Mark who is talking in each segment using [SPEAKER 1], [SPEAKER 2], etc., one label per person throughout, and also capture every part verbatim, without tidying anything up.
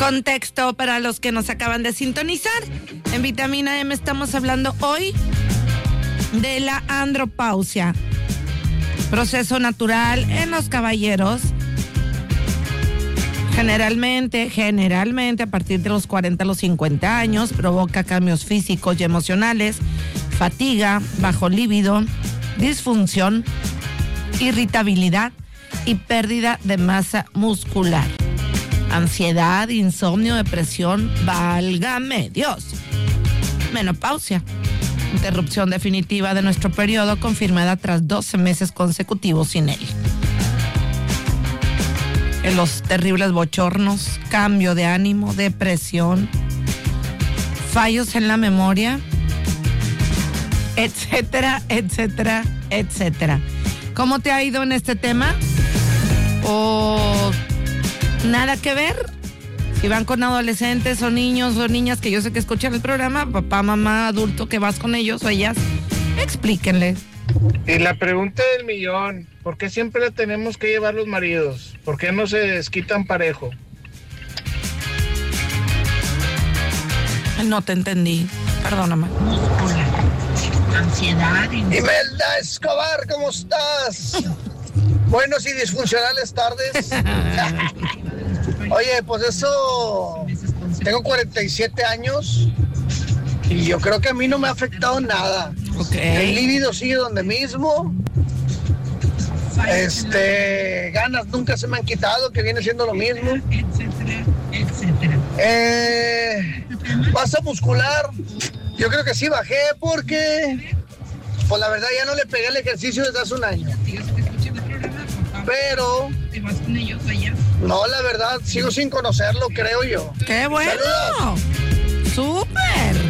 [SPEAKER 1] Contexto para los que nos acaban de sintonizar. En Vitamina M estamos hablando hoy de la andropausia, proceso natural en los caballeros. Generalmente, generalmente a partir de los cuarenta a los cincuenta años, provoca cambios físicos y emocionales, fatiga, bajo líbido, disfunción, irritabilidad y pérdida de masa muscular. Ansiedad, insomnio, depresión, válgame Dios. Menopausia, interrupción definitiva de nuestro periodo confirmada tras doce meses consecutivos sin él. En los terribles bochornos, cambio de ánimo, depresión, fallos en la memoria, etcétera, etcétera, etcétera. ¿Cómo te ha ido en este tema? ¿O nada que ver? Si van con adolescentes o niños o niñas que yo sé que escuchan el programa, papá, mamá, adulto, que vas con ellos o ellas, explíquenle.
[SPEAKER 2] Y la pregunta del millón, ¿por qué siempre la tenemos que llevar los maridos? ¿Por qué no se desquitan parejo?
[SPEAKER 1] No te entendí, perdóname.
[SPEAKER 3] Ansiedad. Imelda Escobar, ¿cómo estás? Buenos y disfuncionales tardes. Oye, pues eso, tengo cuarenta y siete años y yo creo que a mí no me ha afectado nada.
[SPEAKER 1] Okay.
[SPEAKER 3] El líbido sigue donde mismo. Este, ganas nunca se me han quitado, que viene siendo lo mismo. Etcétera, etcétera. Eh, masa muscular, yo creo que sí bajé porque, pues la verdad ya no le pegué el ejercicio desde hace un año. Pero no, la verdad, sigo sin conocerlo, creo yo.
[SPEAKER 1] ¡Qué bueno! ¡Saludos! ¡Súper!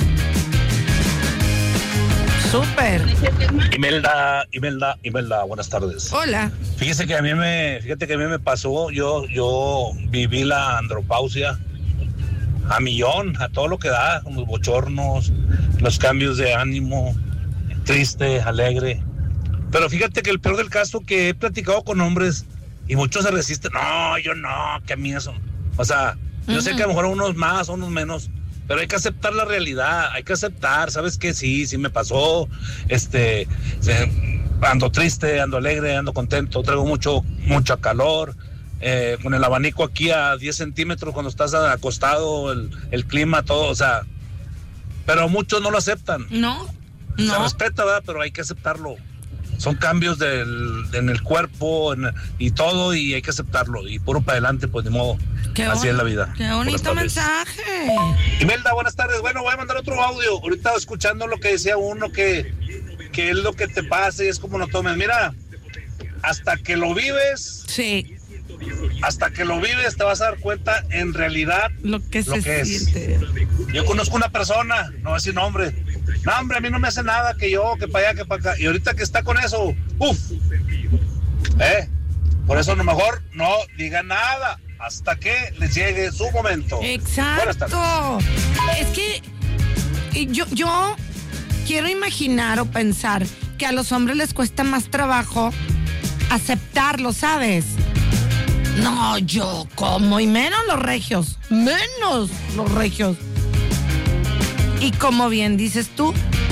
[SPEAKER 1] ¡Súper!
[SPEAKER 4] Imelda, Imelda, Imelda, buenas tardes.
[SPEAKER 1] Hola.
[SPEAKER 4] Fíjese que a mí me, fíjate que a mí me pasó, yo, yo viví la andropausia a millón, a todo lo que da, los bochornos, los cambios de ánimo, triste, alegre. Pero fíjate que el peor del caso que he platicado con hombres y muchos se resisten, no, yo no, que a mí eso. O sea, yo uh-huh. sé que a lo mejor unos más, unos menos, pero hay que aceptar la realidad, hay que aceptar, ¿sabes qué? Sí, sí me pasó, este, eh, ando triste, ando alegre, ando contento, traigo mucho, mucha calor, eh, con el abanico aquí a diez centímetros cuando estás acostado, el, el clima, todo, o sea, pero muchos no lo aceptan.
[SPEAKER 1] No, no.
[SPEAKER 4] Se respeta, ¿verdad? Pero hay que aceptarlo. Son cambios del, en el cuerpo en, y todo, y hay que aceptarlo. Y puro para adelante, pues de modo.
[SPEAKER 1] Qué
[SPEAKER 4] así
[SPEAKER 1] bon-
[SPEAKER 4] es la vida.
[SPEAKER 1] Qué bonito mensaje.
[SPEAKER 4] Imelda, buenas tardes. Bueno, voy a mandar otro audio. Ahorita escuchando lo que decía uno, que, que es lo que te pasa y es como lo tomes. Mira, hasta que lo vives.
[SPEAKER 1] Sí.
[SPEAKER 4] Hasta que lo vives te vas a dar cuenta en realidad
[SPEAKER 1] lo que
[SPEAKER 4] lo
[SPEAKER 1] se
[SPEAKER 4] que
[SPEAKER 1] siente.
[SPEAKER 4] Es. Yo conozco una persona, no voy a decir nombre. No, hombre, a mí no me hace nada, que yo, que para allá, que para acá. Y ahorita que está con eso, uff. ¿Eh? Por eso a lo mejor no diga nada hasta que les llegue su momento.
[SPEAKER 1] Exacto. Es que yo, yo quiero imaginar o pensar que a los hombres les cuesta más trabajo aceptarlo, ¿sabes? No, yo como, y menos los regios, menos los regios. Y como bien dices tú,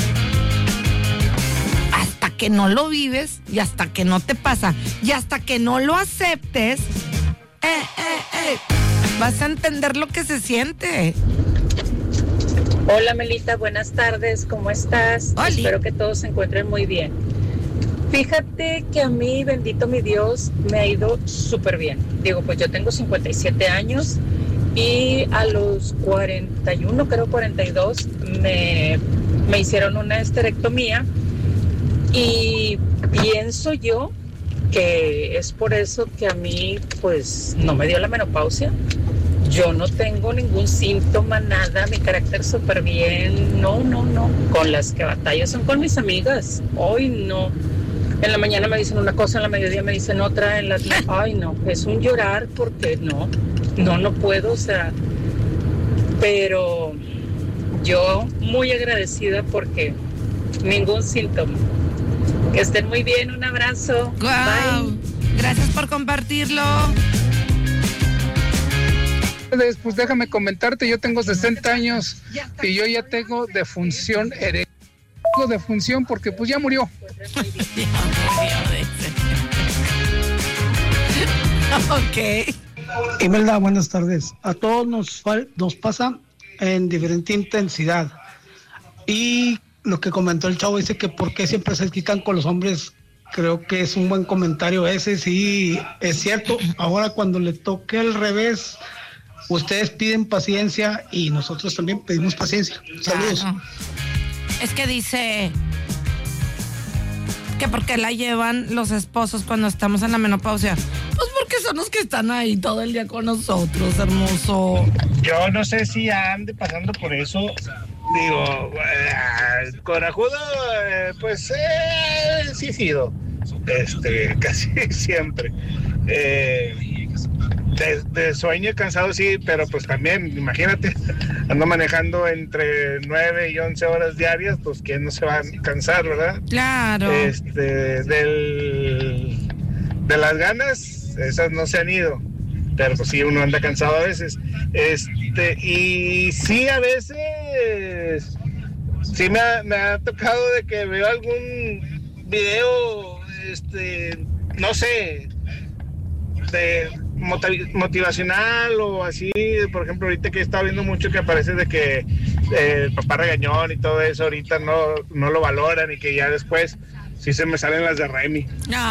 [SPEAKER 1] hasta que no lo vives y hasta que no te pasa y hasta que no lo aceptes, eh, eh, eh, vas a entender lo que se siente.
[SPEAKER 5] Hola Melita, buenas tardes, ¿cómo estás?
[SPEAKER 1] Oli.
[SPEAKER 5] Espero que todos se encuentren muy bien. Fíjate que a mí, bendito mi Dios, me ha ido súper bien. Digo, pues yo tengo cincuenta y siete años y a los cuarenta y uno, creo cuarenta y dos, me, me hicieron una esterectomía y pienso yo que es por eso que a mí, pues, no me dio la menopausia. Yo no tengo ningún síntoma, nada, mi carácter súper bien, no, no, no. Con las que batallo son con mis amigas. Hoy no. En la mañana me dicen una cosa, en la mediodía me dicen otra, en la... Ay, no, es un llorar porque no, no, no puedo, o sea... Pero yo muy agradecida porque ningún síntoma. Que estén muy bien, un abrazo.
[SPEAKER 1] Wow. Bye. Gracias por compartirlo.
[SPEAKER 6] Pues déjame comentarte, yo tengo sesenta años y yo ya tengo defunción eréctil. Tengo defunción porque pues ya murió.
[SPEAKER 1] Ok.
[SPEAKER 7] Imelda, buenas tardes. A todos nos, nos pasa en diferente intensidad. Y lo que comentó el chavo dice que por qué siempre se quitan con los hombres. Creo que es un buen comentario ese, sí, es cierto. Ahora cuando le toque al revés, ustedes piden paciencia y nosotros también pedimos paciencia. Saludos.
[SPEAKER 1] Claro. Es que dice que por qué la llevan los esposos cuando estamos en la menopausia. Pues porque son los que están ahí todo el día con nosotros, hermoso.
[SPEAKER 2] Yo no sé si ande pasando por eso. Digo, eh, corajudo, eh, pues eh, sí he sido, este, casi siempre. Eh, de, de sueño y cansado sí, pero pues también, imagínate, ando manejando entre nueve y once horas diarias, pues quién no se va a cansar, ¿verdad?
[SPEAKER 1] Claro.
[SPEAKER 2] Este, del, de las ganas, esas no se han ido, pero pues sí, uno anda cansado a veces. Este, y sí, a veces, sí me ha, me ha tocado de que veo algún video, este, no sé, de motivacional o así, por ejemplo, ahorita que he estado viendo mucho que aparece de que eh, el papá regañón y todo eso, ahorita no, no lo valoran y que ya después sí se me salen las de Remy.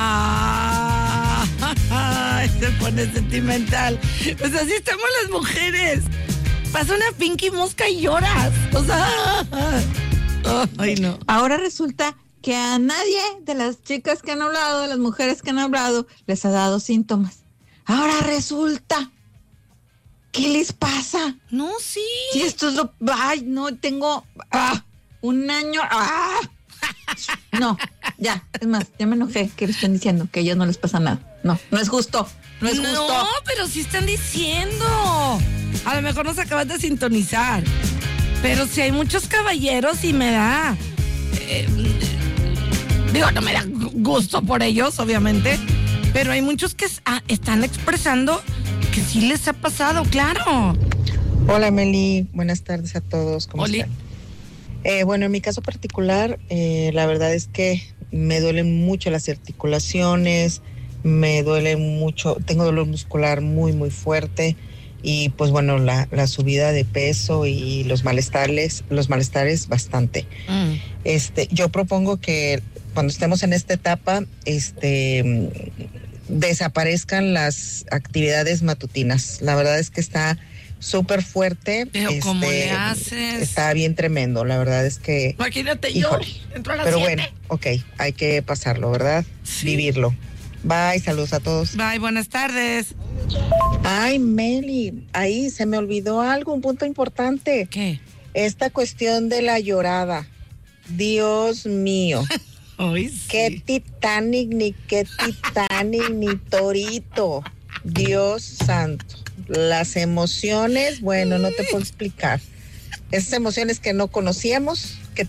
[SPEAKER 1] Ah, se pone sentimental. Pues así estamos las mujeres. Pasa una Pinky Mosca y lloras. O sea, ay, no.
[SPEAKER 8] Ahora resulta que a nadie de las chicas que han hablado, de las mujeres que han hablado, les ha dado síntomas. Ahora resulta. ¿Qué les pasa?
[SPEAKER 1] No, sí.
[SPEAKER 8] Si esto es lo... Ay, no, tengo... Ah, un año... Ah. No, ya, es más, ya me enojé que le estén diciendo que a ellos no les pasa nada. No, no es justo, no es justo.
[SPEAKER 1] No, pero sí están diciendo. A lo mejor nos acabas de sintonizar. Pero sí hay muchos caballeros y me da... Eh, digo, no me da gusto por ellos, obviamente. Pero hay muchos que ah, están expresando que sí les ha pasado, claro.
[SPEAKER 9] Hola, Meli. Buenas tardes a todos. ¿Cómo
[SPEAKER 1] Oli.
[SPEAKER 9] están? Eh, bueno, en mi caso particular, eh, la verdad es que me duelen mucho las articulaciones, me duele mucho, tengo dolor muscular muy, muy fuerte y pues bueno, la, la subida de peso y los malestares, los malestares bastante. Mm. Este, yo propongo que cuando estemos en esta etapa, este, desaparezcan las actividades matutinas. La verdad es que está súper fuerte.
[SPEAKER 1] Pero este, ¿cómo le haces?
[SPEAKER 9] Está bien tremendo, la verdad es que...
[SPEAKER 1] Imagínate,
[SPEAKER 9] híjole,
[SPEAKER 1] yo entro a las
[SPEAKER 9] pero
[SPEAKER 1] siete.
[SPEAKER 9] Bueno, ok, hay que pasarlo, ¿verdad?
[SPEAKER 1] Sí.
[SPEAKER 9] Vivirlo. Bye, saludos a todos.
[SPEAKER 1] Bye, buenas tardes.
[SPEAKER 9] Ay, Meli, ahí se me olvidó algo, un punto importante.
[SPEAKER 1] ¿Qué?
[SPEAKER 9] Esta cuestión de la llorada. Dios mío.
[SPEAKER 1] Ay, sí.
[SPEAKER 9] Qué Titanic, ni qué Titanic, ni Torito. Dios santo. Las emociones, bueno, no te puedo explicar. Esas emociones que no conocíamos,